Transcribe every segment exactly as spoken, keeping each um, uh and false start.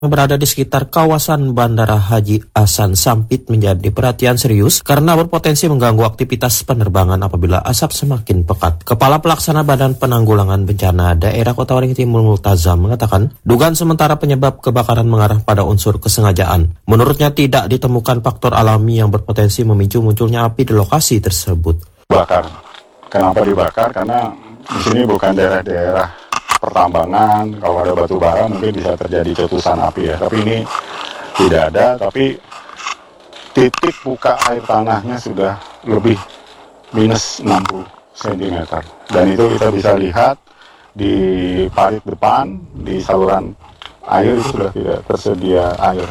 berada di sekitar kawasan Bandara Haji Hasan Sampit menjadi perhatian serius karena berpotensi mengganggu aktivitas penerbangan apabila asap semakin pekat. Kepala Pelaksana Badan Penanggulangan Bencana Daerah Kota Waringin Timur Multazam mengatakan, dugaan sementara penyebab kebakaran mengarah pada unsur kesengajaan. Menurutnya tidak ditemukan faktor alami yang berpotensi memicu munculnya api di lokasi tersebut. Bakar. Kenapa dibakar? Karena di sini bukan daerah-daerah pertambangan. Kalau ada batu bara mungkin bisa terjadi letusan api ya, tapi ini tidak ada. Tapi titik buka air tanahnya sudah lebih minus enam puluh sentimeter, dan itu kita bisa lihat di parit depan, di saluran air itu sudah tidak tersedia air.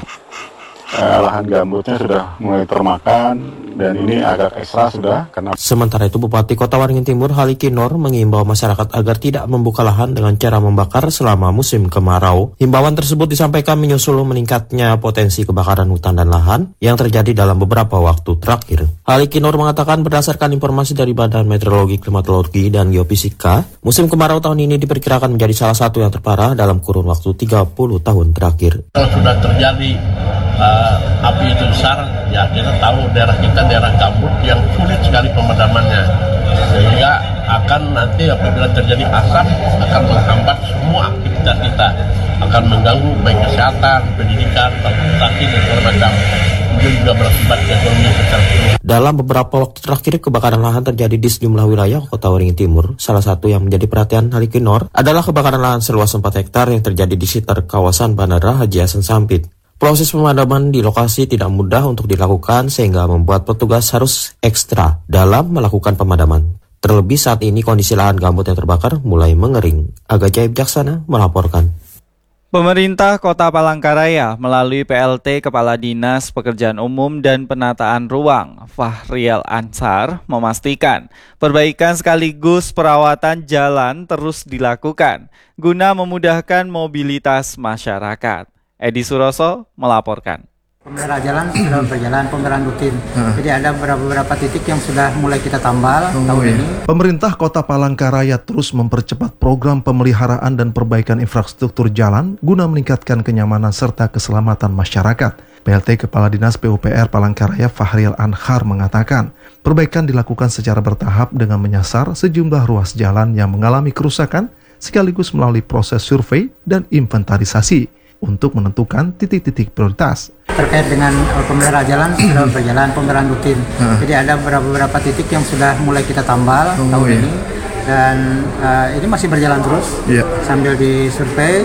Eh, lahan gambutnya sudah mulai termakan, dan ini agak ekstra sudah karena. Sementara itu, Bupati Kota Waringin Timur Haliki Nor mengimbau masyarakat agar tidak membuka lahan dengan cara membakar selama musim kemarau. Himbauan tersebut disampaikan menyusul meningkatnya potensi kebakaran hutan dan lahan yang terjadi dalam beberapa waktu terakhir. Haliki Nor mengatakan berdasarkan informasi dari Badan Meteorologi, Klimatologi, dan Geofisika, musim kemarau tahun ini diperkirakan menjadi salah satu yang terparah dalam kurun waktu tiga puluh tahun terakhir. Kalau sudah terjadi uh, api itu besar, ya kita tahu daerah kita daerah gambut yang sulit sekali pemadamannya, sehingga akan nanti apabila terjadi asap akan menghambat semua aktivitas kita, akan mengganggu baik kesehatan, pendidikan, transportasi dan segala macam. Kemudian juga berakibat ke ekonomi secara umum. Dalam beberapa waktu terakhir, kebakaran lahan terjadi di sejumlah wilayah Kota Waringin Timur. Salah satu yang menjadi perhatian Haliki Nor adalah kebakaran lahan seluas empat hektar yang terjadi di sekitar kawasan Bandara Haji Hasan Sampit. Proses pemadaman di lokasi tidak mudah untuk dilakukan sehingga membuat petugas harus ekstra dalam melakukan pemadaman. Terlebih saat ini kondisi lahan gambut yang terbakar mulai mengering. Aga Jaib Jaksana melaporkan. Pemerintah Kota Palangkaraya melalui P L T Kepala Dinas Pekerjaan Umum dan Penataan Ruang Fahrial Ansar memastikan perbaikan sekaligus perawatan jalan terus dilakukan guna memudahkan mobilitas masyarakat. Edi Suroso melaporkan. Pemeliharaan jalan sudah berjalan, pemeliharaan rutin. Hmm. Jadi ada beberapa titik yang sudah mulai kita tambal oh, tahun iya. ini. Pemerintah Kota Palangkaraya terus mempercepat program pemeliharaan dan perbaikan infrastruktur jalan guna meningkatkan kenyamanan serta keselamatan masyarakat. P L T Kepala Dinas P U P R Palangkaraya Fahrial Anhar mengatakan, perbaikan dilakukan secara bertahap dengan menyasar sejumlah ruas jalan yang mengalami kerusakan sekaligus melalui proses survei dan inventarisasi untuk menentukan titik-titik prioritas. Terkait dengan uh, pemeliharaan jalan sudah berjalan, pemeliharaan rutin. Hmm. Jadi ada beberapa titik yang sudah mulai kita tambal oh, tahun iya. ini, dan uh, ini masih berjalan terus yeah. sambil disurvei,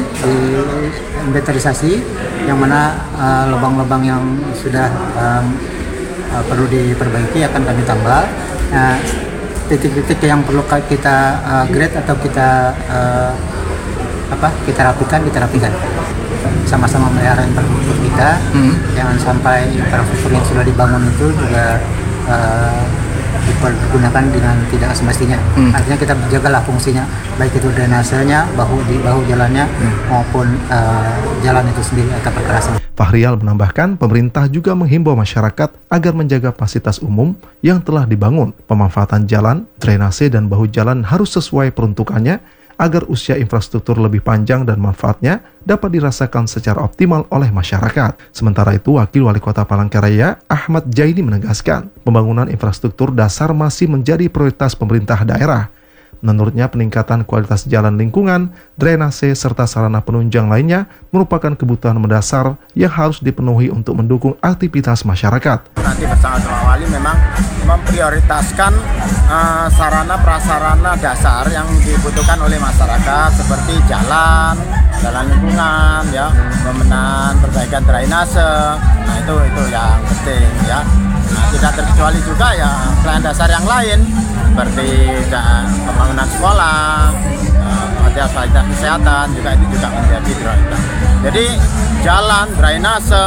diinventarisasi, yang mana uh, lubang-lubang yang sudah um, uh, perlu diperbaiki akan kami tambal. Nah, titik-titik yang perlu kita uh, grade atau kita uh, apa kita rapikan, kita rapikan. Sama-sama melihara infrastruktur kita, hmm. jangan sampai infrastruktur yang sudah dibangun itu juga uh, dipergunakan dengan tidak semestinya. Hmm. Artinya kita jagalah fungsinya, baik itu drainasenya, bahu di bahu jalannya hmm. maupun uh, jalan itu sendiri atau perkerasan. Fahrial menambahkan, pemerintah juga menghimbau masyarakat agar menjaga fasilitas umum yang telah dibangun. Pemanfaatan jalan, drainase dan bahu jalan harus sesuai peruntukannya agar usia infrastruktur lebih panjang dan manfaatnya dapat dirasakan secara optimal oleh masyarakat. Sementara itu, Wakil Wali Kota Palangkaraya, Ahmad Jaini menegaskan, pembangunan infrastruktur dasar masih menjadi prioritas pemerintah daerah. Menurutnya, peningkatan kualitas jalan lingkungan, drainase, serta sarana penunjang lainnya merupakan kebutuhan mendasar yang harus dipenuhi untuk mendukung aktivitas masyarakat. Nanti bersama sama wali memang memprioritaskan uh, sarana prasarana dasar yang dibutuhkan oleh masyarakat seperti jalan, jalan lingkungan, ya, pemenahan perbaikan drainase. Nah itu itu yang penting ya. Nah, tidak terkecuali juga ya pelayanan dasar yang lain seperti ya, pembangunan sekolah, fasilitas kesehatan juga itu juga menjadi prioritas. Jadi jalan, drainase,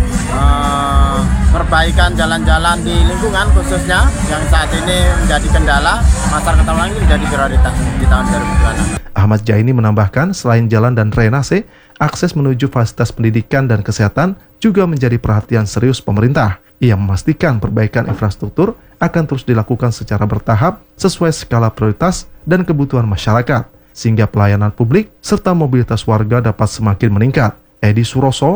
uh, perbaikan jalan-jalan di lingkungan khususnya yang saat ini menjadi kendala masyarakat Tawalang ini menjadi prioritas di tahun dua ribu dua puluh enam. Ahmad Jaini menambahkan, selain jalan dan drainase, akses menuju fasilitas pendidikan dan kesehatan juga menjadi perhatian serius pemerintah. Ia memastikan perbaikan infrastruktur akan terus dilakukan secara bertahap sesuai skala prioritas dan kebutuhan masyarakat, sehingga pelayanan publik serta mobilitas warga dapat semakin meningkat. Edi Suroso,